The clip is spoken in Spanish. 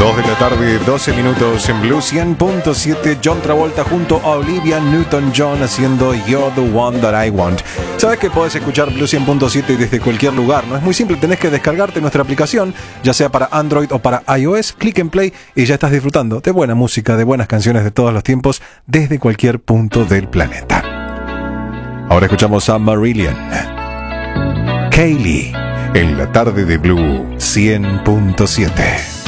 2 de la tarde, 12 minutos en Blue 100.7. John Travolta junto a Olivia Newton-John haciendo You're the One That I Want. Sabes que podés escuchar Blue 100.7 desde cualquier lugar, ¿no? Es muy simple, tenés que descargarte nuestra aplicación, ya sea para Android o para iOS, click and play y ya estás disfrutando de buena música, de buenas canciones de todos los tiempos, desde cualquier punto del planeta. Ahora escuchamos a Marillion. Kaylee, en la tarde de Blue 100.7.